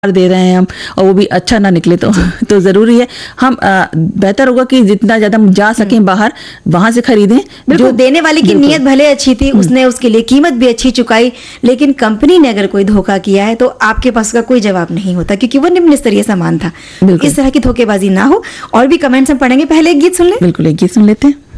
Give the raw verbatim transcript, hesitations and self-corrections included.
दे रहे हैं हम और वो भी अच्छा ना निकले तो तो जरूरी है हम आ, बेहतर होगा कि जितना ज्यादा हम जा सकें बाहर वहां से खरीदें। बिल्कुल, देने वाले की नीयत भले अच्छी थी, उसने उसके लिए कीमत भी अच्छी चुकाई, लेकिन कंपनी ने अगर कोई धोखा किया है तो आपके पास का कोई जवाब नहीं होता, क्योंकि वो निम्न स्तरीय सामान था। इस तरह की धोखेबाजी ना हो। और भी कमेंट्स हम पढ़ेंगे, पहले एक गीत सुन ले। बिल्कुल, एक गीत सुन लेते हैं।